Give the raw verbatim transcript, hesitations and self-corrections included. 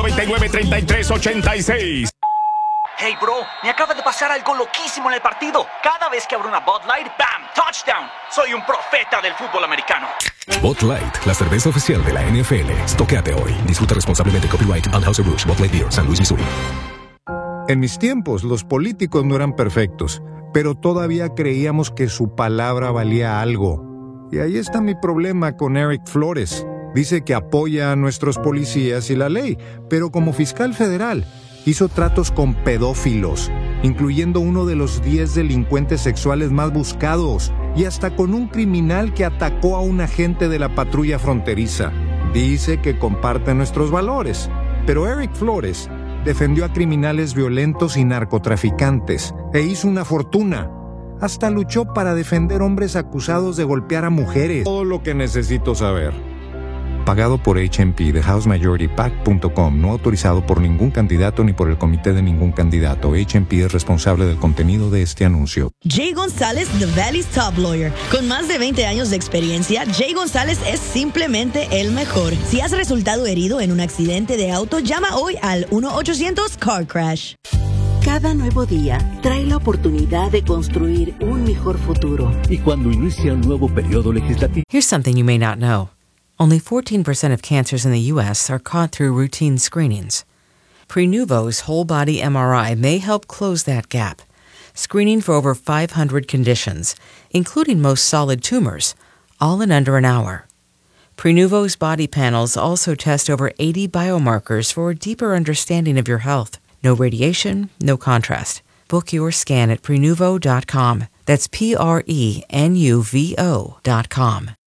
noventa y nueve, treinta y tres, ochenta y seis. Hey, bro, me acaba de pasar algo loquísimo en el partido. Cada vez que abro una Bud Light, ¡bam! ¡Touchdown! Soy un profeta del fútbol americano. Bud Light, la cerveza oficial de la N F L. Estoquéate hoy. Disfruta responsablemente. Copyright Anheuser-Busch. Bud Light Beer, San Luis, Missouri. En mis tiempos, los políticos no eran perfectos, pero todavía creíamos que su palabra valía algo. Y ahí está mi problema con Eric Flores. Dice que apoya a nuestros policías y la ley, pero como fiscal federal hizo tratos con pedófilos, incluyendo uno de los diez delincuentes sexuales más buscados, y hasta con un criminal que atacó a un agente de la patrulla fronteriza. Dice que comparte nuestros valores, pero Eric Flores defendió a criminales violentos y narcotraficantes e hizo una fortuna. Hasta luchó para defender hombres acusados de golpear a mujeres. Todo lo que necesito saber. Pagado por H M P de House Majority Pac punto com, no autorizado por ningún candidato ni por el comité de ningún candidato. H M P es responsable del contenido de este anuncio. Jay González, The Valley's Top Lawyer. Con más de veinte años de experiencia, Jay González es simplemente el mejor. Si has resultado herido en un accidente de auto, llama hoy al uno ochocientos car crash. Cada nuevo día trae la oportunidad de construir un mejor futuro. Y cuando inicia un nuevo periodo legislativo. Here's something you may not know. Only fourteen percent of cancers in the U S are caught through routine screenings. Prenuvo's whole-body M R I may help close that gap, screening for over five hundred conditions, including most solid tumors, all in under an hour. Prenuvo's body panels also test over eighty biomarkers for a deeper understanding of your health. No radiation, no contrast. Book your scan at Prenuvo dot com. That's P R E N U V O dot com.